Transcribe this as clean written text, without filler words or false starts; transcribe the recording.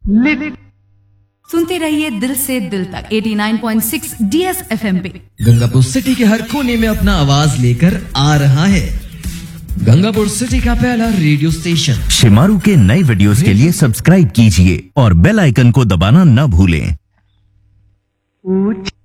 सुनते रहिए दिल से दिल तक 89.6 DS FM पे। गंगापुर सिटी के हर कोने में अपना आवाज लेकर आ रहा है गंगापुर सिटी का पहला रेडियो स्टेशन। शिमारू के नए वीडियोस के लिए सब्सक्राइब कीजिए और बेल आइकन को दबाना न भूलें।